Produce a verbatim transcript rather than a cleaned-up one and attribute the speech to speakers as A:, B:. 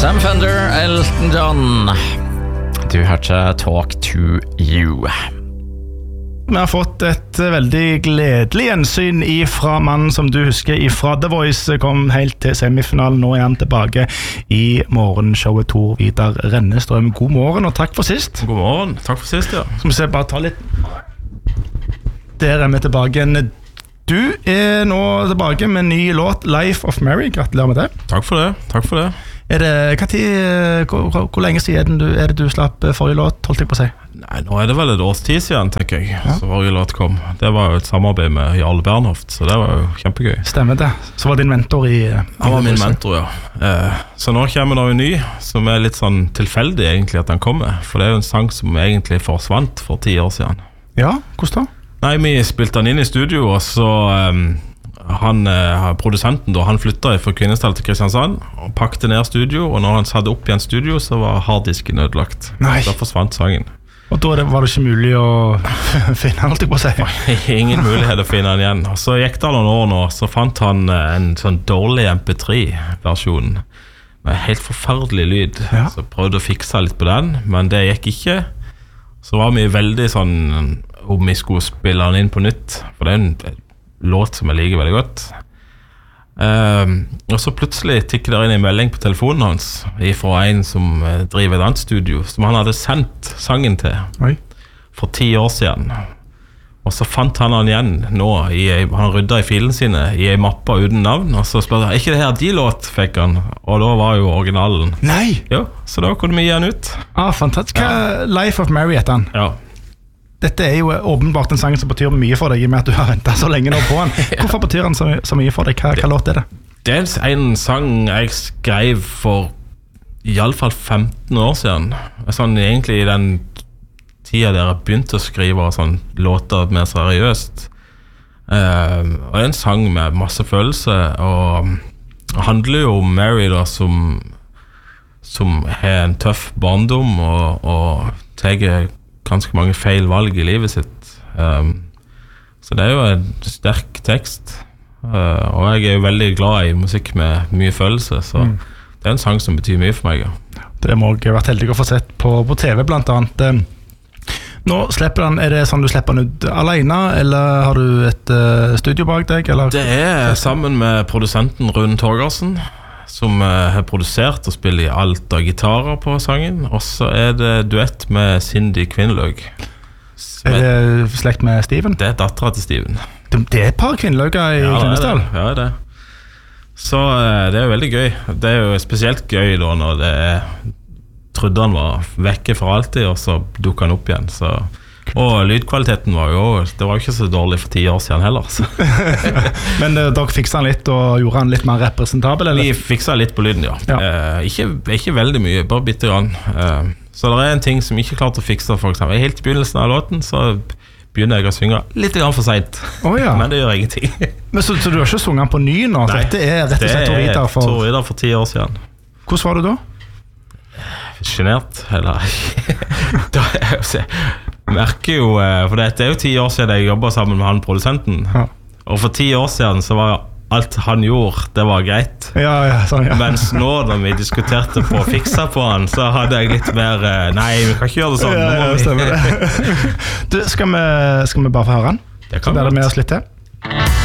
A: Sam Fender, Elton John. Du hørte Talk to You.
B: Vi har fått et veldig gledelig gjensyn fra mannen som du husker fra The Voice, kom helt til semifinalen. Nå er han tilbake i morgenshowet. Tor Vidar Rennestrøm, god morgen og takk for sist.
C: God morgen, takk for sist, ja.
B: Skal vi se, bare ta litt. Der er vi tilbake. Du er nå tilbake med en ny låt, Life of Mary. Gratulerer med det.
C: Takk for det, takk for det.
B: Er det, hva tid, hvor, hvor lenge siden du, er det du slapp forrige låt, holdt jeg på å si?
C: Nei, nå er det vel et års tid siden, tenker jeg, ja. Så forrige låt kom. Det var jo et samarbeid med Jarle Bernhoft, så det var jo kjempegøy.
B: Stemmer det. Så var din mentor i...
C: Han var min mentor, ja. Eh, så nå kommer det jo ny, som er litt sånn tilfeldig egentlig at den kommer. For det er jo en sang som egentlig forsvant for ti år siden.
B: Ja, hvordan da?
C: Nei, vi spilte den inn i studio, og så... Um, han, eh, produsenten da, han flyttet fra Kvinesdal til Kristiansand og pakket ned studio, og når han satte opp igjen studio så var harddisken ødelagt.
B: Nei.
C: Da forsvant sangen.
B: Og da var det ikke mulig å finne alt, jeg på å si.
C: Ingen mulighet å finne den igjen. Og så gikk det noen år nå, så fant han en sånn dårlig M P tre versjon med helt forferdelig lyd. Ja. Så prøvde å fikse litt på den, men det gikk ikke. Så var vi veldig sånn om vi skulle spille den inn på nytt, for det er en låt som jeg liker veldig godt. Um, og så plutselig tikket der inn en melding på telefonen hans fra en som driver et annet studio, som han hadde sendt sangen til. Oi. For ti år siden. Og så fant han han igjen nå, i, han ryddet i filene sine i en mappe uten navn, og så spurte han, er ikke det her de låt, fikk han, og da var jo originalen.
B: Nei!
C: Jo, så da kunne vi gi han ut.
B: Ah, fantastisk.
C: Ja.
B: Life of Mary heter han.
C: Ja.
B: Dette er jo åpenbart en sang som betyr mye for deg, i og med at du har ventet så lenge nå på den. Hvorfor betyr den så, så mye for deg? Hva, hva låt er det?
C: Det er en sang jeg skrev for i alle fall femten år siden. Sånn, egentlig i den tida der jeg begynte å skrive sånn, låter mer seriøst. Uh, og det er en sang med masse følelse, og det handler jo om Mary da, som, som har en tøff barndom og, og tar ganske mange feil valg i livet sitt. Um, så det er jo en sterk tekst, uh, og jeg er jo veldig glad i musikk med mye følelse, så mm. det er en sang som betyr mye for meg. Ja.
B: Det må jeg ha vært heldig å få sett på, på T V blant annet. Um, nå slipper den, er det sånn du slipper den ut alene, eller har du et uh, studio bak deg? Eller?
C: Det er sammen med produsenten Rune Torgersen, som uh, har produsert og spiller i alt av gitarer på sangen. Og så er det duett med Cindy Kvinneløg.
B: Er det slekt med Steven?
C: Det er datteren til Steven.
B: Det, det er et par Kvinneløger i ja, Kvinesdal?
C: Ja, det er det. Så uh, det er jo veldig gøy. Det er jo spesielt gøy da når det er trodde han var vekke for alltid, og så dukket han opp igjen. Så og lydkvaliteten var jo det var jo ikke så dårlig for ti år siden heller.
B: Men uh, dere fikset han litt og gjorde han litt mer representabel? Eller?
C: Vi fikset litt på lyden, ja, ja. Uh, ikke, ikke veldig mye, bare bitte grann. uh, Så det er en ting som ikke klarte å fikse. For eksempel, helt i begynnelsen av låten så begynner jeg å synge litt grann for sent. oh, ja. Men det gjør ingenting.
B: Men så, så du har ikke sunget han på ny nå?
C: Nei,
B: dette er rett og slett Tor Vidar for...
C: Tor Vidar for ti år siden.
B: Hvordan var du da?
C: Genert, eller da, jeg merker jo, for det er jo ti år siden jeg jobbet sammen med han produsenten, ja. Og for ti år siden så var alt han gjorde, det var greit,
B: ja, ja, sånn, ja.
C: Mens nå da vi diskuterte på å fikse på han, så hadde jeg litt mer, nei, vi kan ikke gjøre det sånn.
B: Ja, ja, stemmer det. Du, skal vi, skal vi bare få høre han?
C: Det kan
B: så blir det med oss litt til.